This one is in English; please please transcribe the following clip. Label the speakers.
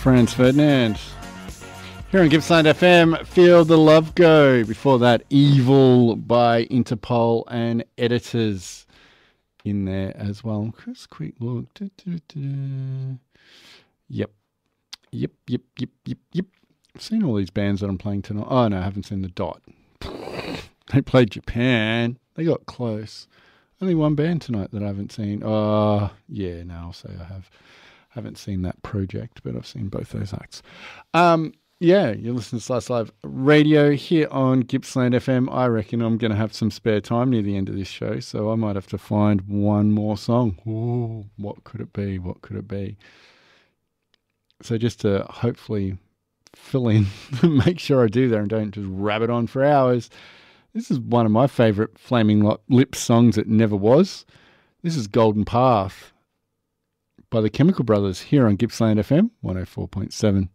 Speaker 1: Franz Ferdinand. Here on Gippsland FM, Feel the Love Go. Before that, Evil by Interpol and Editors in there as well. Just a quick look. Yep. I've seen all these bands that I'm playing tonight. Oh, no, I haven't seen The Dot. They played Japan. They got close. Only one band tonight that I haven't seen. Oh, yeah, no, I'll say I have. Haven't seen that project, but I've seen both those acts. Yeah, you're listening to Slice Live Radio here on Gippsland FM. I reckon I'm going to have some spare time near the end of this show, so I might have to find one more song. Ooh, what could it be? What could it be? So just to hopefully fill in, make sure I do that and don't just rabbit on for hours. This is one of my favourite Flaming Lips songs that never was. This is Golden Path by the Chemical Brothers here on Gippsland FM 104.7.